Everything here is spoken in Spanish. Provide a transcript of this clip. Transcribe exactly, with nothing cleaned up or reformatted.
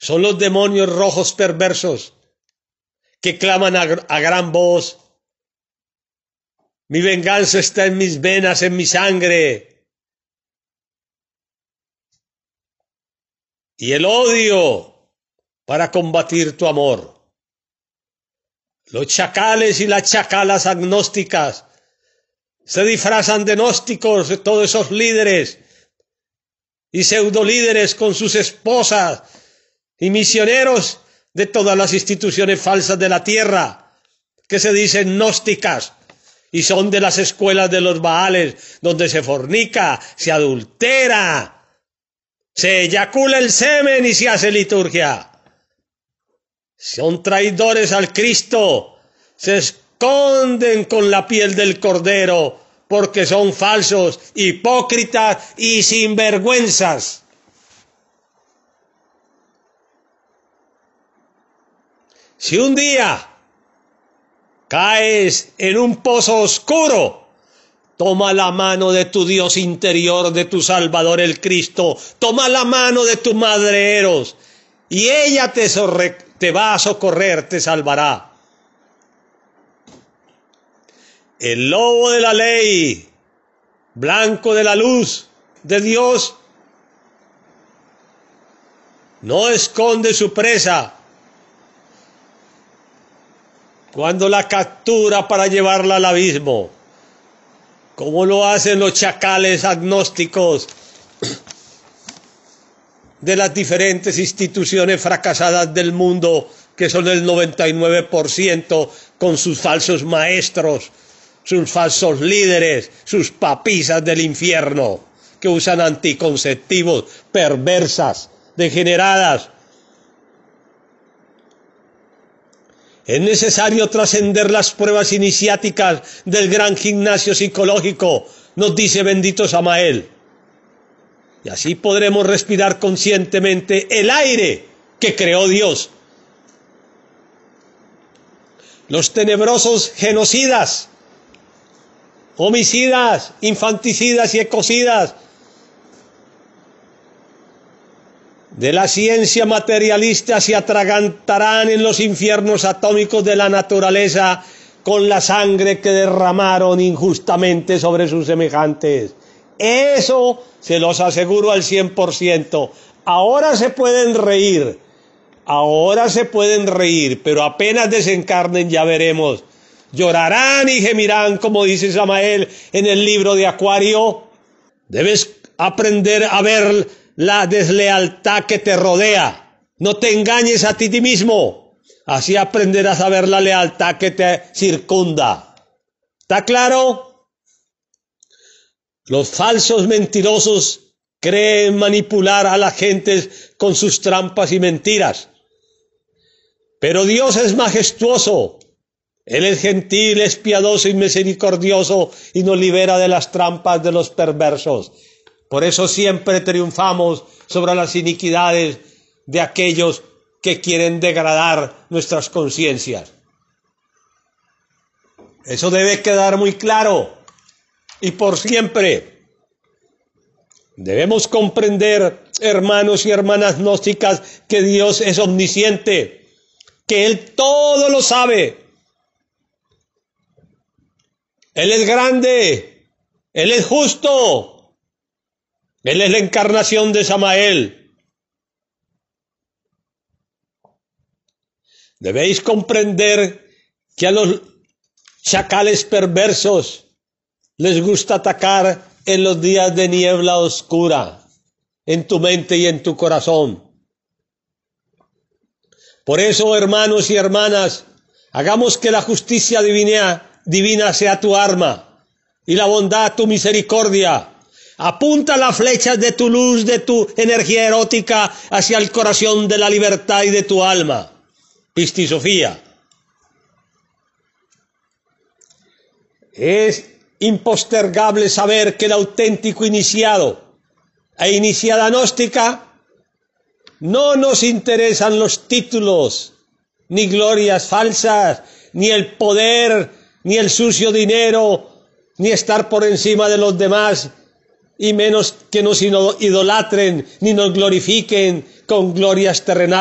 son los demonios rojos perversos que claman a, a gran voz: mi venganza está en mis venas, en mi sangre. Y el odio para combatir tu amor. Los chacales y las chacalas agnósticas se disfrazan de gnósticos, de todos esos líderes y pseudolíderes con sus esposas y misioneros de todas las instituciones falsas de la tierra que se dicen gnósticas y son de las escuelas de los Baales, donde se fornica, se adultera, se eyacula el semen y se hace liturgia. Son traidores al Cristo, se esconden con la piel del Cordero porque son falsos, hipócritas y sinvergüenzas. Si un día caes en un pozo oscuro, toma la mano de tu Dios interior, de tu Salvador el Cristo, toma la mano de tu Madre Eros, y ella te, te va a socorrer, te salvará. El lobo de la ley, blanco de la luz de Dios, no esconde su presa cuando la captura para llevarla al abismo, como lo hacen los chacales agnósticos de las diferentes instituciones fracasadas del mundo, que son el noventa y nueve por ciento, con sus falsos maestros, sus falsos líderes, sus papisas del infierno, que usan anticonceptivos, perversas, degeneradas. Es necesario trascender las pruebas iniciáticas del gran gimnasio psicológico, nos dice bendito Samael. Y así podremos respirar conscientemente el aire que creó Dios. Los tenebrosos genocidas, homicidas, infanticidas y ecocidas de la ciencia materialista se atragantarán en los infiernos atómicos de la naturaleza con la sangre que derramaron injustamente sobre sus semejantes. Eso se los aseguro al cien por ciento. Ahora se pueden reír, ahora se pueden reír, pero apenas desencarnen ya veremos. Llorarán y gemirán, como dice Samael en el libro de Acuario. Debes aprender a ver la deslealtad que te rodea. No te engañes a ti mismo. Así aprenderás a ver la lealtad que te circunda. ¿Está claro? Los falsos mentirosos creen manipular a la gente con sus trampas y mentiras. Pero Dios es majestuoso. Él es gentil, es piadoso y misericordioso y nos libera de las trampas de los perversos. Por eso siempre triunfamos sobre las iniquidades de aquellos que quieren degradar nuestras conciencias. Eso debe quedar muy claro y por siempre. Debemos comprender, hermanos y hermanas gnósticas, que Dios es omnisciente, que Él todo lo sabe. Él es grande, Él es justo, Él es la encarnación de Samael. Debéis comprender que a los chacales perversos les gusta atacar en los días de niebla oscura, en tu mente y en tu corazón. Por eso, hermanos y hermanas, hagamos que la justicia divina divina sea tu arma y la bondad tu misericordia. Apunta las flechas de tu luz, de tu energía erótica hacia el corazón de la libertad y de tu alma. Pisti Sofía. Es impostergable saber que el auténtico iniciado e iniciada gnóstica no nos interesan los títulos, ni glorias falsas, ni el poder, ni el sucio dinero, ni estar por encima de los demás, y menos que nos idolatren, ni nos glorifiquen con glorias terrenales.